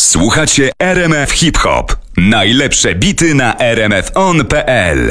Słuchacie RMF Hip Hop. Najlepsze bity na rmfon.pl.